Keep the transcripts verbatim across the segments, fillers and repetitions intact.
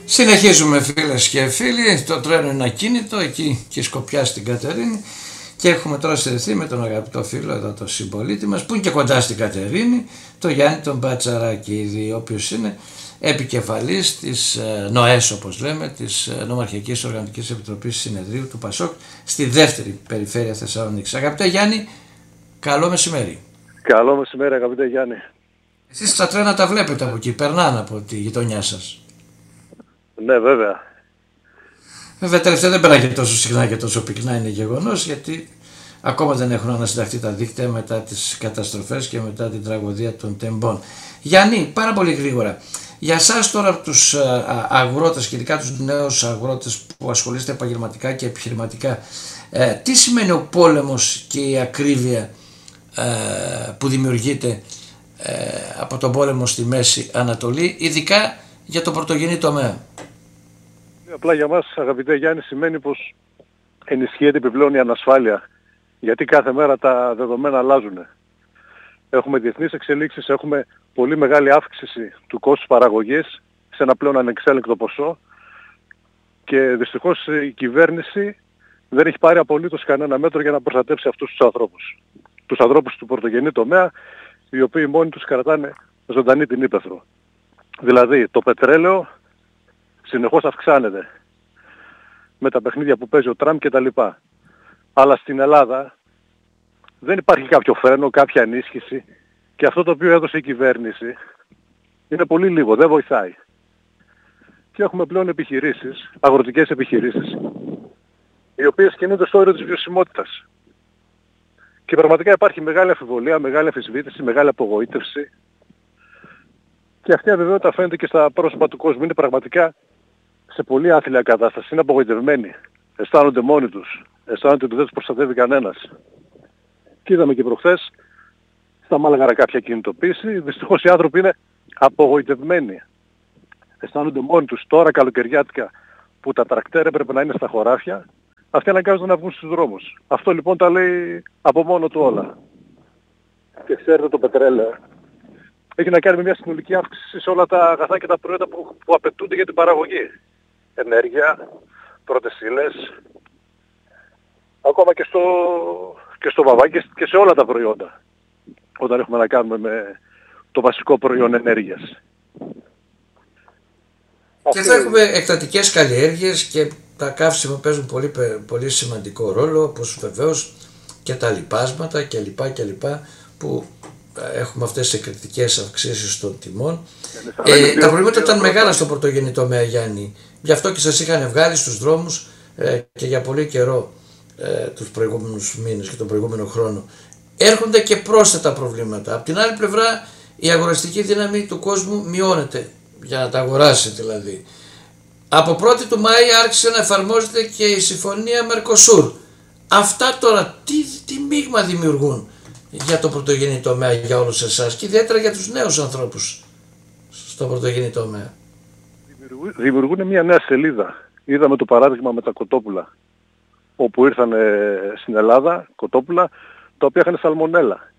Συνεχίζουμε φίλες και φίλοι, το τρένο είναι ακίνητο εκεί και Σκοπιά στην Κατερίνη και έχουμε τώρα συνδεθεί με τον αγαπητό φίλο εδώ, τον συμπολίτη μας που είναι και κοντά στην Κατερίνη, τον Γιάννη τον Μπατσαράκη, ο οποίος είναι επικεφαλής της ΝΟΕΣ, όπως λέμε, της Νομαρχιακής Οργανωτικής Επιτροπής Συνεδρίου του ΠΑΣΟΚ στη δεύτερη περιφέρεια Θεσσαλονίκης. Αγαπητέ Γιάννη, καλό μεσημέρι. Καλό μεσημέρι αγαπητέ Γιάννη. Εσείς τα τρένα τα βλέπετε από εκεί, περνάνε από τη γειτονιά σας. Ναι, βέβαια. Βέβαια τελευταία δεν περνάει και τόσο συχνά και τόσο πυκνά, είναι γεγονός, γιατί ακόμα δεν έχουν ανασυνταχθεί τα δίκτυα μετά τις καταστροφές και μετά την τραγωδία των τεμπών. Γιάννη, πάρα πολύ γρήγορα, για σας τώρα τους αγρότες και ειδικά τους νέους αγρότες που ασχολείστε επαγγελματικά και επιχειρηματικά, ε, τι σημαίνει ο πόλεμος και η ακρίβεια ε, που δημιουργείται ε, από τον πόλεμο στη Μέση Ανατολή, ειδικά για το πρωτογενή τομέα? Απλά για μας αγαπητέ Γιάννη σημαίνει πως ενισχύεται επιπλέον η ανασφάλεια, γιατί κάθε μέρα τα δεδομένα αλλάζουν. Έχουμε διεθνείς εξελίξεις, έχουμε πολύ μεγάλη αύξηση του κόστους παραγωγής σε ένα πλέον ανεξέλεγκτο ποσό και δυστυχώς η κυβέρνηση δεν έχει πάρει απολύτως κανένα μέτρο για να προστατεύσει αυτούς τους ανθρώπους. Τους ανθρώπους του πρωτογενή τομέα, οι οποίοι μόνοι τους κρατάνε ζωντανή την ύπαιθρο. Δηλαδή το πετρέλαιο συνεχώς αυξάνεται με τα παιχνίδια που παίζει ο Τραμπ και τα λοιπά. Αλλά στην Ελλάδα δεν υπάρχει κάποιο φρένο, κάποια ενίσχυση και αυτό το οποίο έδωσε η κυβέρνηση είναι πολύ λίγο, δεν βοηθάει. Και έχουμε πλέον επιχειρήσεις, αγροτικές επιχειρήσεις, οι οποίες κινούνται στο όριο της βιωσιμότητας. Και πραγματικά υπάρχει μεγάλη αμφιβολία, μεγάλη αμφισβήτηση, μεγάλη απογοήτευση. Και αυτή η αβεβαιότητα φαίνεται και στα πρόσωπα του κόσμου. Είναι πραγματικά σε πολύ άθλια κατάσταση. Είναι απογοητευμένοι. Αισθάνονται μόνοι τους. Αισθάνονται ότι δεν τους προστατεύει κανένας. Και είδαμε και προχθές στα Μάλαγαρα κάποια κινητοποίηση. Δυστυχώς οι άνθρωποι είναι απογοητευμένοι. Αισθάνονται μόνοι τους. Τώρα καλοκαιριάτικα που τα τρακτέρ έπρεπε να είναι στα χωράφια, αυτοί αναγκάζονται να βγουν στους δρόμους. Αυτό λοιπόν τα λέει από μόνο του όλα. Και ξέρετε το πετρέλαιο έχει να κάνει με μια συνολική αύξηση σε όλα τα αγαθά και τα προϊόντα που, που απαιτούνται για την παραγωγή. Ενέργεια, πρώτες ύλες, ακόμα και στο, και στο βαβά και, και σε όλα τα προϊόντα. Όταν έχουμε να κάνουμε με το βασικό προϊόν ενέργειας. Και θα έχουμε εκτατικές καλλιέργειες και τα καύσιμα παίζουν πολύ, πολύ σημαντικό ρόλο, όπως βεβαίως και τα λιπάσματα κλπ. κλπ που έχουμε αυτές τις εκρηκτικές αυξήσεις των τιμών. Ε, τα προβλήματα ήταν μεγάλα στο πρωτογενή τομέα, Γιάννη. Γι' αυτό και σας είχαν βγάλει στους δρόμους ε, και για πολύ καιρό ε, τους προηγούμενους μήνες και τον προηγούμενο χρόνο. Έρχονται και πρόσθετα προβλήματα. Απ' την άλλη πλευρά η αγοραστική δύναμη του κόσμου μειώνεται, για να τα αγοράσει δηλαδή. Από πρώτη του Μάη άρχισε να εφαρμόζεται και η συμφωνία Μερκοσούρ. Αυτά τώρα τι, τι μείγμα δημιουργούν για το πρωτογενή τομέα για όλους εσάς και ιδιαίτερα για τους νέους ανθρώπους στο πρωτογενή τομέα? Δημιουργούν μια νέα σελίδα. Είδαμε το παράδειγμα με τα κοτόπουλα, όπου ήρθαν στην Ελλάδα κοτόπουλα τα οποία είχαν σαλμονέλα.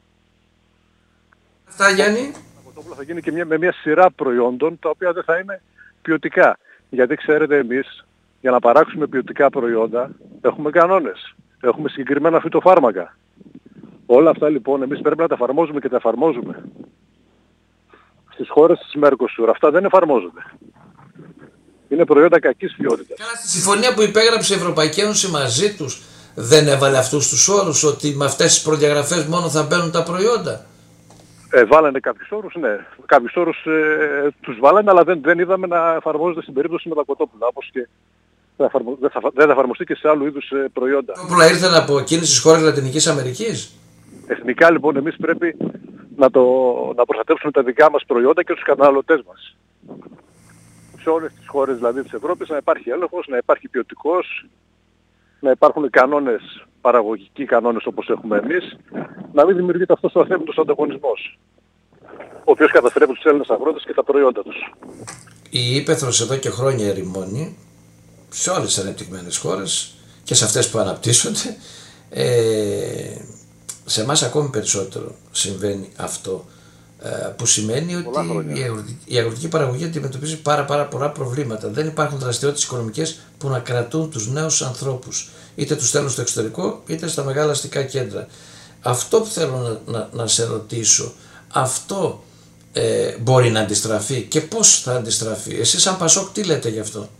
Αυτά, Γιάννη. Τα κοτόπουλα θα γίνει και μια, με μια σειρά προϊόντων τα οποία δεν θα είναι ποιοτικά. Γιατί ξέρετε εμείς για να παράξουμε ποιοτικά προϊόντα έχουμε κανόνες. Έχουμε συγκεκριμένα φυτοφάρμακα. Όλα αυτά λοιπόν εμείς πρέπει να τα εφαρμόζουμε και τα εφαρμόζουμε. Στις χώρες της Μερκοσούρ αυτά δεν εφαρμόζονται. Είναι προϊόντα κακής ποιότητας. Καλά, στη συμφωνία που υπέγραψε η Ευρωπαϊκή Ένωση μαζί τους δεν έβαλε αυτούς τους όρους, ότι με αυτές τις προδιαγραφές μόνο θα μπαίνουν τα προϊόντα? Ε, βάλανε κάποιους όρους, ναι. Κάποιους όρους ε, τους βάλανε, αλλά δεν, δεν είδαμε να εφαρμόζονται στην περίπτωση με τα κοτόπουλα. Όπως και δεν θα, δεν θα εφαρμοστεί και σε άλλου είδους ε, προϊόντα. Τα κοτόπουλα ήρθαν από εκείνες τις χώρες Λατινικής Αμερικής. Εθνικά λοιπόν εμείς πρέπει να, το, να προστατεύσουμε τα δικά μας προϊόντα και τους καταναλωτές μας. Σε όλες τις χώρες δηλαδή της Ευρώπης να υπάρχει έλεγχος, να υπάρχει ποιοτικός, να υπάρχουν κανόνες, παραγωγικοί κανόνες όπως έχουμε εμείς, να μην δημιουργείται αυτός ο αθέμητος ανταγωνισμός, ο οποίος καταστρέφει τους Έλληνες αγρότες και τα προϊόντα τους. Η ύπαιθρος εδώ και χρόνια ερημώνει σε όλες τις ανεπτυγμένες χώρες και σε αυτές που αναπτύσσονται. Ε, σε εμάς ακόμη περισσότερο συμβαίνει αυτό που σημαίνει ότι η αγροτική, η αγροτική παραγωγή αντιμετωπίζει πάρα, πάρα πολλά προβλήματα. Δεν υπάρχουν δραστηριότητες οικονομικές που να κρατούν τους νέους ανθρώπους. Είτε τους στέλνουν στο εξωτερικό, είτε στα μεγάλα αστικά κέντρα. Αυτό που θέλω να, να, να σε ρωτήσω, αυτό ε, μπορεί να αντιστραφεί και πώς θα αντιστραφεί? Εσείς σαν Πασόκ τι λέτε γι' αυτό?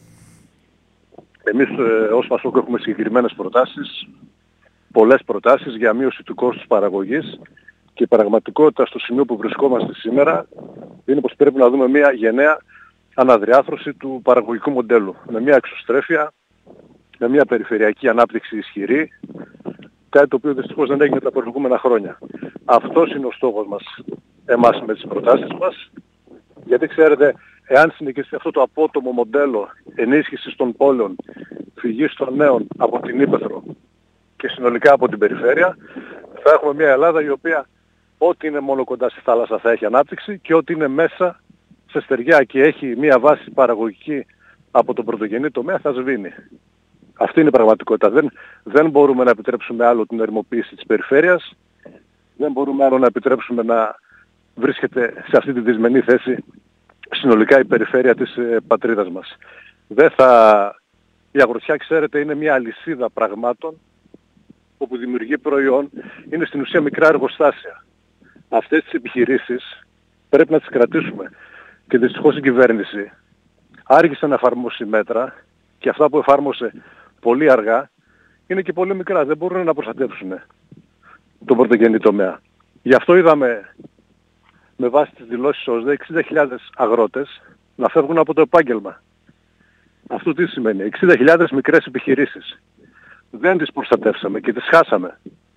Εμείς ε, ως Πασόκ έχουμε συγκεκριμένες προτάσεις, πολλές προτάσεις για μείωση του κόστους παραγωγής, και η πραγματικότητα στο σημείο που βρισκόμαστε σήμερα είναι πως πρέπει να δούμε μια γενναία αναδιάρθρωση του παραγωγικού μοντέλου, με μια εξωστρέφεια, με μια περιφερειακή ανάπτυξη ισχυρή, κάτι το οποίο δυστυχώς δεν έγινε τα προηγούμενα χρόνια. Αυτός είναι ο στόχος μας, εμάς, με τις προτάσεις μας, γιατί ξέρετε, εάν συνεχιστεί αυτό το απότομο μοντέλο ενίσχυσης των πόλεων, φυγής των νέων από την Ύπαιθρο και συνολικά από την περιφέρεια, θα έχουμε μια Ελλάδα η οποία ό,τι είναι μόνο κοντά στη θάλασσα θα έχει ανάπτυξη και ό,τι είναι μέσα σε στεριά και έχει μια βάση παραγωγική από τον πρωτογενή τομέα θα σβήνει. Αυτή είναι η πραγματικότητα. Δεν, δεν μπορούμε να επιτρέψουμε άλλο την ερημοποίηση της περιφέρειας, δεν μπορούμε άλλο να επιτρέψουμε να βρίσκεται σε αυτή τη δυσμενή θέση συνολικά η περιφέρεια της ε, πατρίδας μας. Δεν θα... Η αγροτιά, ξέρετε, είναι μια αλυσίδα πραγμάτων όπου δημιουργεί προϊόν, είναι στην ουσία μικρά εργοστάσια. Αυτές τις επιχειρήσεις πρέπει να τις κρατήσουμε. Και δυστυχώς η κυβέρνηση άργησε να εφαρμόσει μέτρα και αυτά που εφάρμοσε πολύ αργά είναι και πολύ μικρά. Δεν μπορούν να προστατεύσουν τον πρωτογενή τομέα. Γι' αυτό είδαμε με βάση τις δηλώσεις ΟΣΔΕ εξήντα χιλιάδες αγρότες να φεύγουν από το επάγγελμα. Αυτό τι σημαίνει? εξήντα χιλιάδες μικρές επιχειρήσεις. Δεν τις προστατεύσαμε και τις χάσαμε.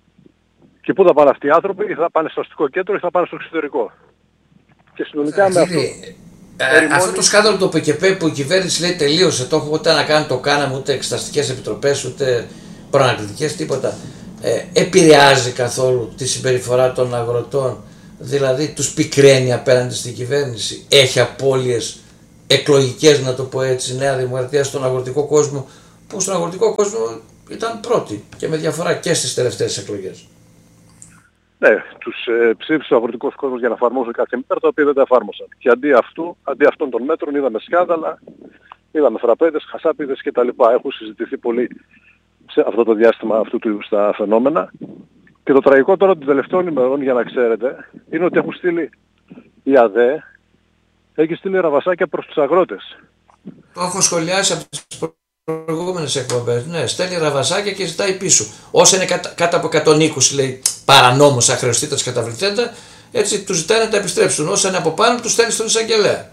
Και πού θα πάνε αυτοί οι άνθρωποι? Ή θα πάνε στο αστικό κέντρο ή θα πάνε στο εξωτερικό. Και συνολικά με αυτό... Ε, αυτό το σκάνδαλο του ΠΚΠ που η κυβέρνηση λέει τελείωσε, το έχω ούτε να κάνει το κάναμε, ούτε εξεταστικές επιτροπές, ούτε προανακριτικές, τίποτα. Ε, επηρεάζει καθόλου τη συμπεριφορά των αγροτών? Δηλαδή τους πικραίνει απέναντι στην κυβέρνηση? Έχει απώλειες εκλογικές, να το πω έτσι, Νέα Δημοκρατία στον αγροτικό κόσμο, που στον αγροτικό κόσμο ήταν πρώτη και με διαφορά και στις τελευταίες εκλογές? Ναι, τους ε, ψήφισε ο αγροτικός κόσμος για να εφαρμόσουν κάποια μέτρα τα οποία δεν τα εφάρμοσαν. Και αντί αυτού, αντί αυτών των μέτρων είδαμε σκάνδαλα, είδαμε φραπέδες, χασάπιδες κτλ. Έχουν συζητηθεί πολύ σε αυτό το διάστημα αυτού του είδους τα φαινόμενα. Και το τραγικό τώρα των τελευταίων ημερών, για να ξέρετε, είναι ότι έχουν στείλει η ΑΔΕ, έχει στείλει ραβασάκια προς τους αγρότες. Το έχω σχολιάσει από τις προηγούμενες εκπομπές. Ναι, στέλνει ραβασάκια και ζητάει πίσω. Όσο είναι κάτω, κάτω από εκατόν είκοσι, λέει, παρανόμως αχρεωστήτας καταβληθέντα, έτσι τους ζητάει να τα επιστρέψουν. Όσο είναι από πάνω, τους στέλνει στον εισαγγελέα.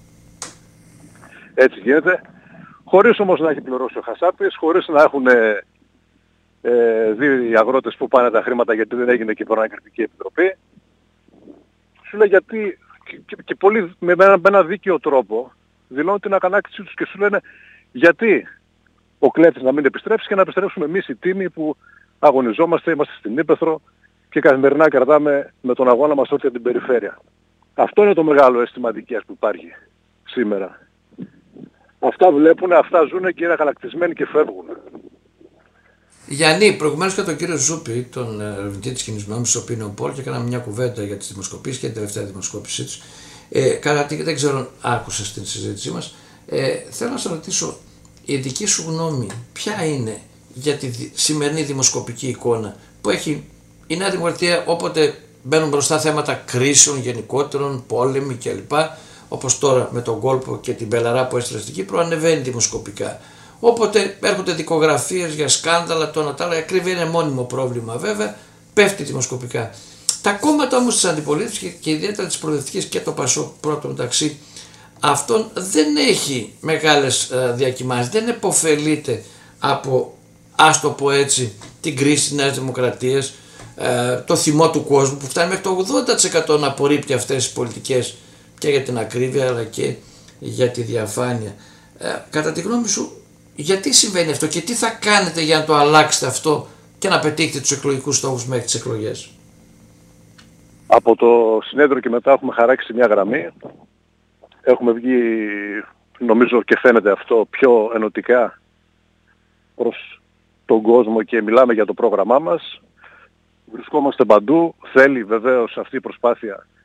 Έτσι γίνεται. Χωρίς όμως να έχει πληρώσει ο χασάπης, χωρίς να έχουν ε, ε, δει οι αγρότες που πάνε τα χρήματα γιατί δεν έγινε και η προανακριτική επιτροπή. Σου λέει γιατί, και, και, και πολύ με ένα, με ένα δίκαιο τρόπο, δηλώνουν την ακανάκτησή τους και σου λένε γιατί ο κλέφτης να μην επιστρέψει και να επιστρέψουμε εμείς οι τίμοι που αγωνιζόμαστε, είμαστε στην Ύπαιθρο και καθημερινά κρατάμε με τον αγώνα μας όλη την περιφέρεια. Αυτό είναι το μεγάλο αίσθημα αδικίας που υπάρχει σήμερα. Αυτά βλέπουν, αυτά ζουν και είναι αγανακτισμένοι και φεύγουν. Γιάννη, προηγουμένως και τον κύριο Ζούπη, τον ερευνητή της κοινής γνώμης, ο Opinion Poll, και έκανα μια κουβέντα για τις δημοσκοπήσεις και την τελευταία δημοσκόπησή τους. Ε, κάτι δεν ξέρω αν άκουσες στην συζήτησή μας. Ε, θέλω να σας ρωτήσω, η δική σου γνώμη ποια είναι για τη σημερινή δημοσκοπική εικόνα που έχει η Νέα Δημοκρατία, όποτε μπαίνουν μπροστά θέματα κρίσεων γενικότερων, πόλεμοι κλπ. Όπως τώρα με τον κόλπο και την πελαρά που έστειλε στην Κύπρο, ανεβαίνει δημοσκοπικά. Όποτε έρχονται δικογραφίες για σκάνδαλα, το ένα τ' άλλο, η ακρίβεια είναι μόνιμο πρόβλημα βέβαια, πέφτει δημοσκοπικά. Τα κόμματα όμως της αντιπολίτευσης και ιδιαίτερα της προοδευτικής και το Πασόκ πρώτο μεταξύ, αυτόν δεν έχει μεγάλες διακυμάνσεις, δεν επωφελείται από, ας το πω έτσι, την κρίση της Νέας Δημοκρατίας, το θυμό του κόσμου που φτάνει μέχρι το ογδόντα τοις εκατό να απορρίπτει αυτές τις πολιτικές και για την ακρίβεια αλλά και για τη διαφάνεια. Κατά τη γνώμη σου, γιατί συμβαίνει αυτό και τι θα κάνετε για να το αλλάξετε αυτό και να πετύχετε τους εκλογικούς στόχους μέχρι τις εκλογές? Από το συνέδριο και μετά έχουμε χαράξει μια γραμμή. Έχουμε βγει, νομίζω και φαίνεται αυτό, πιο ενωτικά προς τον κόσμο και μιλάμε για το πρόγραμμά μας. Βρισκόμαστε παντού. Θέλει βεβαίως αυτή η προσπάθεια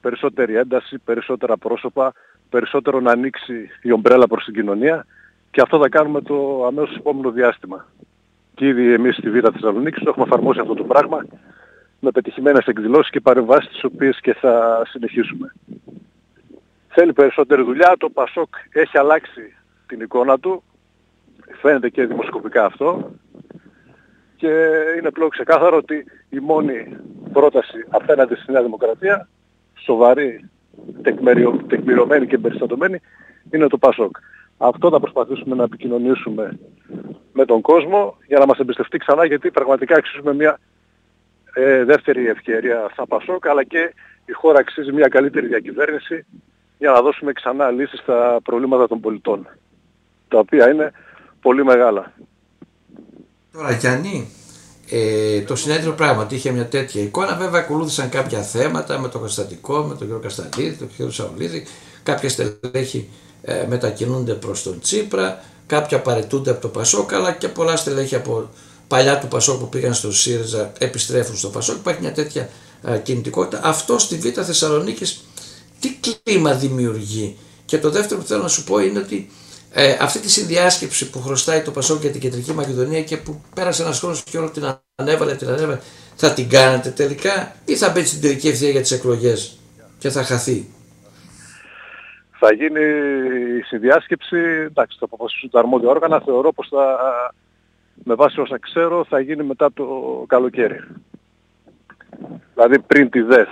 περισσότερη ένταση, περισσότερα πρόσωπα, περισσότερο να ανοίξει η ομπρέλα προς την κοινωνία και αυτό θα κάνουμε το αμέσως επόμενο διάστημα. Και ήδη εμείς στη Β' Θεσσαλονίκης το έχουμε εφαρμόσει αυτό το πράγμα με πετυχημένες εκδηλώσεις και παρεμβάσεις τις οποίες και θα συνεχίσουμε. Θέλει περισσότερη δουλειά, το ΠΑΣΟΚ έχει αλλάξει την εικόνα του, φαίνεται και δημοσκοπικά αυτό και είναι πλέον ξεκάθαρο ότι η μόνη πρόταση απέναντι στη Νέα Δημοκρατία, σοβαρή, τεκμεριο, τεκμηρωμένη και εμπεριστατωμένη, είναι το ΠΑΣΟΚ. Αυτό θα προσπαθήσουμε να επικοινωνήσουμε με τον κόσμο για να μας εμπιστευτεί ξανά, γιατί πραγματικά αξίζουμε μια ε, δεύτερη ευκαιρία στα ΠΑΣΟΚ, αλλά και η χώρα αξίζει μια καλύτερη διακυβέρνηση για να δώσουμε ξανά λύσεις στα προβλήματα των πολιτών, τα οποία είναι πολύ μεγάλα. Τώρα Γιάννη, ε, το συνέδριο πράγματι είχε μια τέτοια εικόνα, βέβαια ακολούθησαν κάποια θέματα με τον Κωνσταντικό, με τον κύριο Καστανίδη, τον κύριο Σαουλίδη, κάποια στελέχη ε, μετακινούνται προς τον Τσίπρα, κάποια παραιτούνται από το ΠΑΣΟΚ, αλλά και πολλά στελέχη από παλιά του ΠΑΣΟΚ που πήγαν στο ΣΥΡΙΖΑ επιστρέφουν στο ΠΑΣΟΚ. Υπάρχει μια τέτοια ε, κινητικότητα. Αυτό στη Β' Θεσσαλονίκης τι κλίμα δημιουργεί? Και το δεύτερο που θέλω να σου πω είναι ότι ε, αυτή τη συνδιάσκεψη που χρωστάει το ΠΑΣΟΚ για την Κεντρική Μακεδονία και που πέρασε ένας χρόνος και όλο την ανέβαλε, την ανέβαλε, θα την κάνετε τελικά ή θα μπει στην τελική ευθεία για τις εκλογές και θα χαθεί? Θα γίνει η συνδιάσκεψη, εντάξει, θα αποφασίσουν τα αρμόδια όργανα, θεωρώ πως θα, με βάση όσα ξέρω, θα γίνει μετά το καλοκαίρι. Δηλαδή πριν τη ΔΕΘ.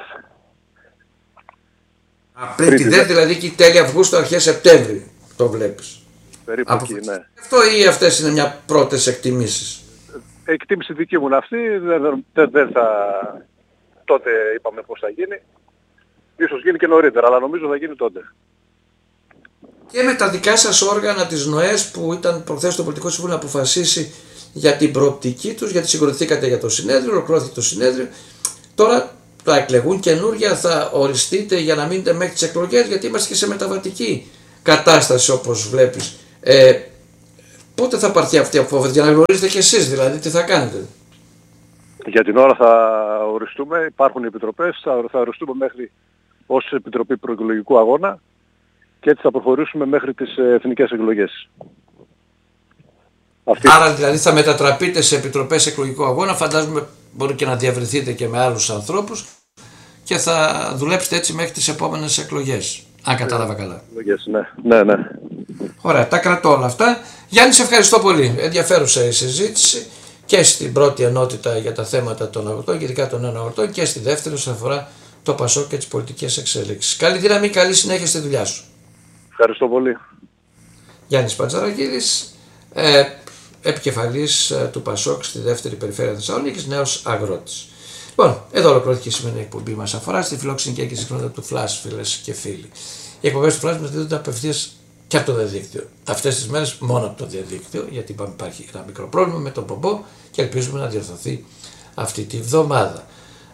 Α, πριν, πριν τη ΔΕΘ, δηλαδή και τέλη Αυγούστου, αρχές Σεπτέμβρη, το βλέπεις. Περίπου εκεί, ναι. Αυτό ή αυτές είναι μια πρώτες εκτιμήσεις? Εκτίμηση δική μου είναι αυτή, δεν, δεν, δεν θα... τότε είπαμε πώς θα γίνει. Ίσως γίνει και νωρίτερα, αλλά νομίζω θα γίνει τότε. Και με τα δικά σας όργανα της ΝΟΕΣ που ήταν προχθές το Πολιτικό Συμβούλιο να αποφασίσει για την προοπτική τους, γιατί συγκροτηθήκατε για το συνέδριο, ολοκληρώθηκε το συνέδριο. Τώρα θα εκλεγούν καινούργια, θα οριστείτε για να μείνετε μέχρι τις εκλογές, γιατί είμαστε και σε μεταβατική κατάσταση όπως βλέπεις. Ε, πότε θα πάρθει αυτή η απόφαση, για να γνωρίζετε και εσείς δηλαδή τι θα κάνετε? Για την ώρα θα οριστούμε, υπάρχουν οι επιτροπές, θα, θα οριστούμε μέχρι ως Επιτροπή Προεκλογικού Αγώνα και έτσι θα προχωρήσουμε μέχρι τις εθνικές εκλογές. Αυτή... Άρα δηλαδή θα μετατραπείτε σε επιτροπές εκλογικού αγώνα, φαντάζομαι μπορεί και να διαβρεθείτε και με άλλους ανθρώπους και θα δουλέψετε έτσι μέχρι τις επόμενες εκλογές, αν κατάλαβα καλά. Εκλογές, ναι, ναι, ναι. Ωραία, τα κρατώ όλα αυτά. Γιάννη, σε ευχαριστώ πολύ. Ενδιαφέρουσα η συζήτηση και στην πρώτη ενότητα για τα θέματα των αγροτών, ειδικά των νέων αγροτών, και στη δεύτερη όσον αφορά το ΠΑΣΟΚ και τις πολιτικές εξέλιξεις. Καλή δύναμη, καλή συνέχεια στη δουλειά σου. Ευχαριστώ πολύ. Γιάννης Παντζαρακίδης, ε, επικεφαλής ε, του ΠΑΣΟΚ στη δεύτερη περιφέρεια Θεσσαλονίκης, νέος αγρότης. Λοιπόν, εδώ ολοκληρώθηκε η σημερινή εκπομπή μας αφορά στη φιλόξενη και συχνότητα του Flash, φίλες και φίλοι. Οι εκπομπές του Flash μας δίδονται απευθείας και από το διαδίκτυο. Αυτές τις μέρες μόνο από το διαδίκτυο, γιατί είπαμε υπάρχει ένα μικρό πρόβλημα με τον πομπό και ελπίζουμε να διορθωθεί αυτή τη βδομάδα.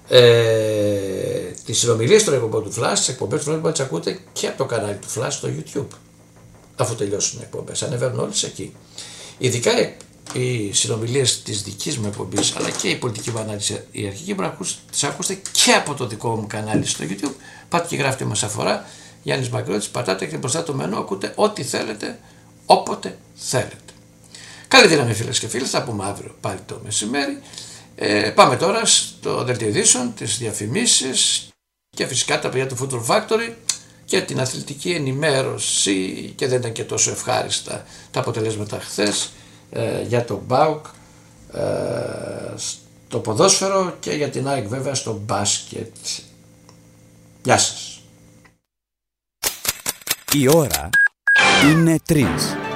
Ε, τις συνομιλίες των εκπομπών του Flash, τις εκπομπές του Flash μπορείτε να τις ακούτε και από το κανάλι του Flash στο YouTube. Αφού τελειώσουν οι εκπομπές, ανεβαίνουν όλες εκεί. Ειδικά οι συνομιλίες της δικής μου εκπομπής, αλλά και η πολιτική μου ανάλυση η αρχική, μπορεί να τις ακούσετε και από το δικό μου κανάλι στο YouTube. Πάτε και γράφτε μας αφορά, Γιάννης Μαγκρότης, πατάτε και μπροστά το μενού, ακούτε ό,τι θέλετε, όποτε θέλετε. Καλή δύναμη φίλες και φίλοι, θα πούμε αύριο πάλι το μεσημέρι. Ε, πάμε τώρα στο δελτίο ειδήσεων, τις διαφημίσεις και φυσικά τα παιδιά του Football Factory και την αθλητική ενημέρωση, και δεν ήταν και τόσο ευχάριστα τα αποτελέσματα χθες ε, για τον ΠΑΟΚ ε, στο ποδόσφαιρο και για την ΑΕΚ βέβαια στο μπάσκετ. Γεια σας. Η ώρα είναι τρεις.